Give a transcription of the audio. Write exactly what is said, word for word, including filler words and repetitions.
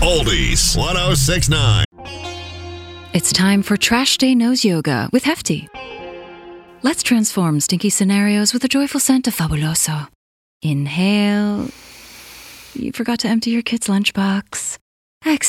Oldies one oh six point nine. It's time for Trash Day Nose Yoga with Hefty. Let's transform stinky scenarios with a joyful scent of Fabuloso. Inhale. You forgot to empty your kid's lunchbox. Exhale.